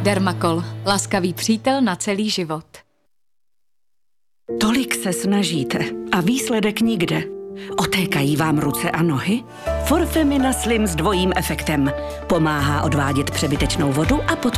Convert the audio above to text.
Dermakol. Laskavý přítel na celý život. Tolik se snažíte a výsledek nikde. Otékají vám ruce a nohy? Forfemina Slim s dvojím efektem. Pomáhá odvádět přebytečnou vodu a